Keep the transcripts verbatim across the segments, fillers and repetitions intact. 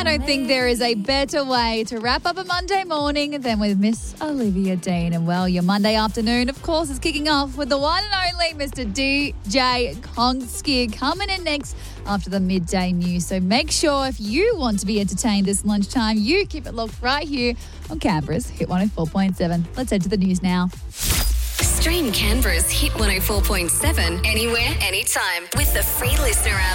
I don't think there is a better way to wrap up a Monday morning than with Miss Olivia Dean. And well, your Monday afternoon, of course, is kicking off with the one and only Mister D J Kongski coming in next after the midday news. So make sure if you want to be entertained this lunchtime, you keep it locked right here on Canberra's Hit one oh four point seven. Let's head to the news now. Stream Canberra's Hit one oh four point seven anywhere, anytime with the free Listener app.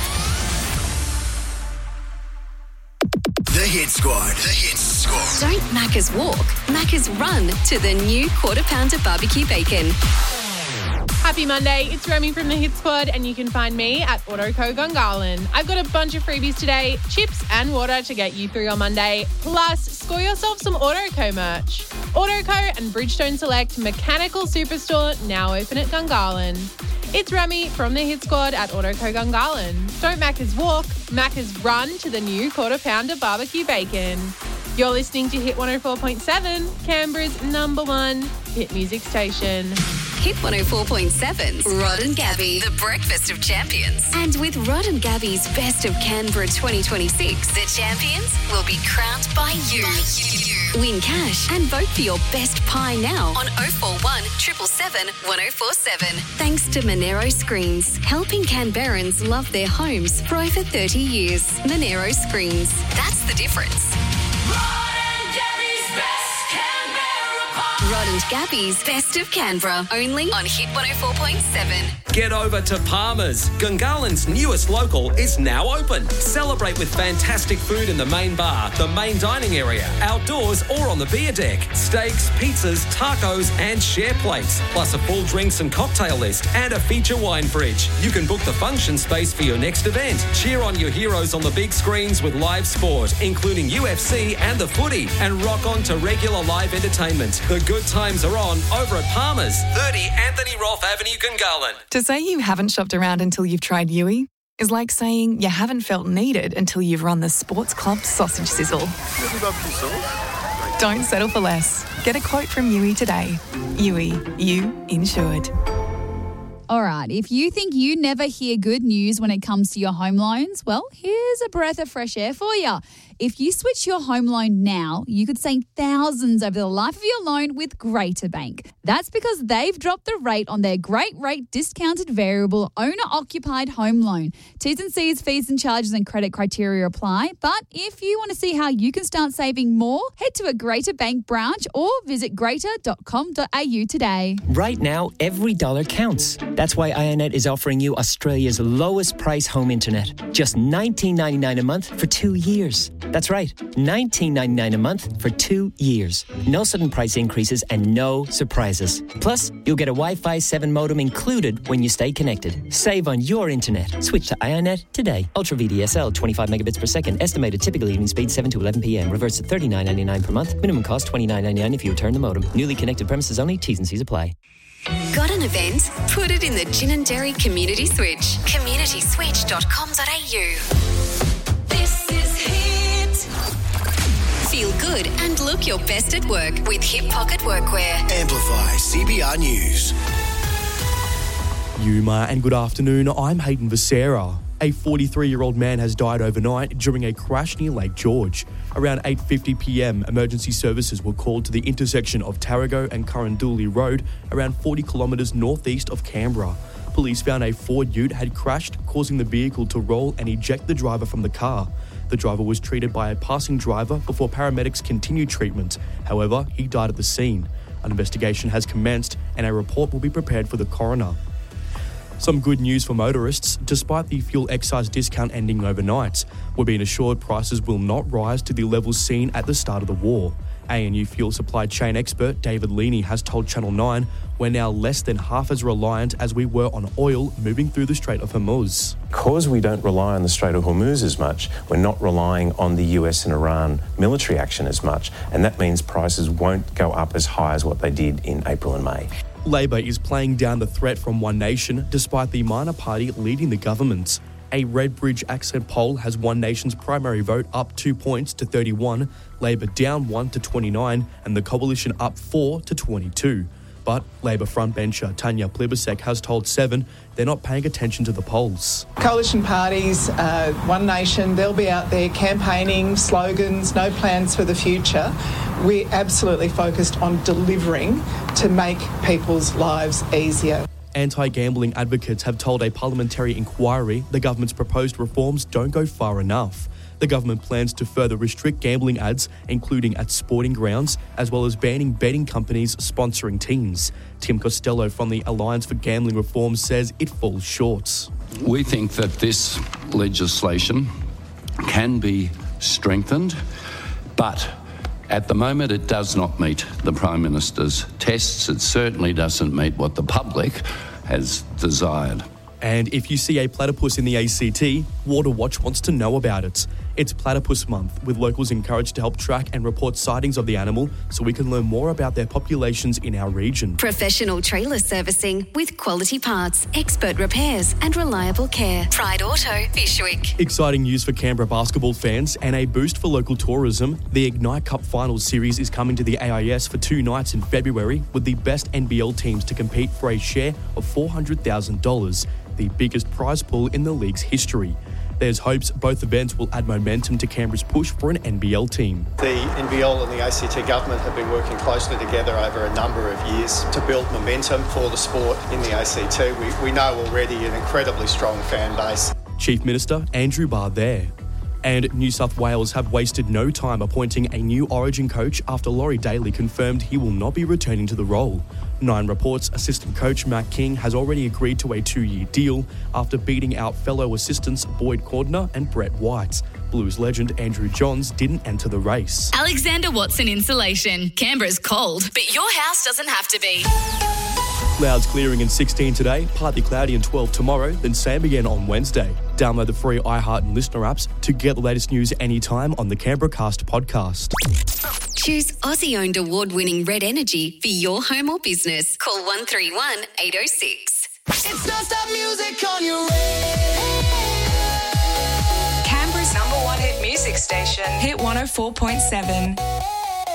The Hit Squad. The Hit Squad. Don't Macca's walk, Macca's run to the new Quarter Pounder Barbecue Bacon. Happy Monday, it's Remy from the Hit Squad and you can find me at Autoco Gungahlin. I've got a bunch of freebies today, chips and water to get you through your Monday. Plus, score yourself some Autoco merch. Autoco and Bridgestone Select Mechanical Superstore now open at Gungahlin. It's Remy from the Hit Squad at Autoco Gungahlin. Don't Macca's walk, Macca's run to the new Quarter Pounder Barbecue Bacon. You're listening to Hit one oh four point seven, Canberra's number one hit music station. Hit one oh four point seven's Rod and Gabby, the breakfast of champions. And with Rod and Gabby's Best of Canberra twenty twenty-six, the champions will be crowned by you. By you. Win cash and vote for your best pie now on oh four one, seven seven seven, one oh four seven. Thanks to Monero Screens, helping Canberrans love their homes for over thirty years. Monero Screens, that's the difference. Rod and Gabby's Best of Canberra, only on Hit one oh four point seven. Get over to Palmer's. Gungahlin's newest local is now open. Celebrate with fantastic food in the main bar, the main dining area, outdoors or on the beer deck. Steaks, pizzas, tacos and share plates. Plus a full drinks and cocktail list and a feature wine fridge. You can book the function space for your next event. Cheer on your heroes on the big screens with live sport, including U F C and the footy, and rock on to regular live entertainment. The good times are on over at Palmer's, thirty Anthony Roth Avenue, Gungahlin. To say you haven't shopped around until you've tried Yui is like saying you haven't felt needed until you've run the Sports Club sausage sizzle. Don't settle for less. Get a quote from Yui today. Yui, you insured. All right, if you think you never hear good news when it comes to your home loans, well, here's a breath of fresh air for you. If you switch your home loan now, you could save thousands over the life of your loan with Greater Bank. That's because they've dropped the rate on their Great Rate discounted variable owner-occupied home loan. T's and C's, fees and charges and credit criteria apply. But if you want to see how you can start saving more, head to a Greater Bank branch or visit greater dot com dot a u today. Right now, every dollar counts. That's why iiNet is offering you Australia's lowest price home internet. Just nineteen ninety-nine a month for two years. That's right, nineteen ninety-nine a month for two years. No sudden price increases and no surprises. Plus, you'll get a Wi-Fi seven modem included when you stay connected. Save on your internet. Switch to iiNet today. Ultra V D S L, twenty-five megabits per second. Estimated typical evening speed seven to eleven p.m. Reverse at thirty-nine ninety-nine per month. Minimum cost twenty-nine ninety-nine if you return the modem. Newly connected premises only. T's and C's apply. Got an event? Put it in the Gin and Dairy Community Switch. community switch dot com dot a u. This is Hit. Feel good and look your best at work with Hip Pocket Workwear. Amplify C B R News. Yuma, and good afternoon. I'm Hayden Becerra. A forty-three-year-old man has died overnight during a crash near Lake George. Around eight fifty p.m, emergency services were called to the intersection of Tarago and Curranduli Road, around forty kilometres northeast of Canberra. Police found a Ford Ute had crashed, causing the vehicle to roll and eject the driver from the car. The driver was treated by a passing driver before paramedics continued treatment. However, he died at the scene. An investigation has commenced and a report will be prepared for the coroner. Some good news for motorists. Despite the fuel excise discount ending overnight, we're being assured prices will not rise to the levels seen at the start of the war. A and U fuel supply chain expert David Leaney has told Channel nine we're now less than half as reliant as we were on oil moving through the Strait of Hormuz. Because we don't rely on the Strait of Hormuz as much, we're not relying on the U S and Iran military action as much, and that means prices won't go up as high as what they did in April and May. Labor is playing down the threat from One Nation despite the minor party leading the government. A Redbridge accent poll has One Nation's primary vote up two points to thirty-one, Labor down one to twenty-nine, and the coalition up four to twenty-two. But Labor frontbencher Tanya Plibersek has told Seven they're not paying attention to the polls. Coalition parties, uh, One Nation, they'll be out there campaigning, slogans, no plans for the future. We're absolutely focused on delivering to make people's lives easier. Anti-gambling advocates have told a parliamentary inquiry the government's proposed reforms don't go far enough. The government plans to further restrict gambling ads, including at sporting grounds, as well as banning betting companies sponsoring teams. Tim Costello from the Alliance for Gambling Reform says it falls short. We think that this legislation can be strengthened, but at the moment it does not meet the Prime Minister's tests. It certainly doesn't meet what the public has desired. And if you see a platypus in the A C T, Waterwatch wants to know about it. It's Platypus Month, with locals encouraged to help track and report sightings of the animal so we can learn more about their populations in our region. Professional trailer servicing with quality parts, expert repairs and reliable care. Pride Auto, Fishwick. Exciting news for Canberra basketball fans and a boost for local tourism. The Ignite Cup Finals series is coming to the A I S for two nights in February, with the best N B L teams to compete for a share of four hundred thousand dollars, the biggest prize pool in the league's history. There's hopes both events will add momentum to Canberra's push for an N B L team. The N B L and the A C T government have been working closely together over a number of years to build momentum for the sport in the A C T. We, we know already an incredibly strong fan base. Chief Minister Andrew Barr there. And New South Wales have wasted no time appointing a new Origin coach after Laurie Daly confirmed he will not be returning to the role. Nine reports assistant coach Matt King has already agreed to a two-year deal after beating out fellow assistants Boyd Cordner and Brett White. Blues legend Andrew Johns didn't enter the race. Alexander Watson Insulation. Canberra's cold, but your house doesn't have to be. Clouds clearing in sixteen today, partly cloudy and twelve tomorrow, then same again on Wednesday. Download the free iHeart and Listener apps to get the latest news anytime on the Canberra Cast podcast. Choose Aussie-owned award-winning Red Energy for your home or business. Call one three one, eight oh six. It's non-stop music on your radio. Canberra's number one hit music station, Hit one oh four point seven.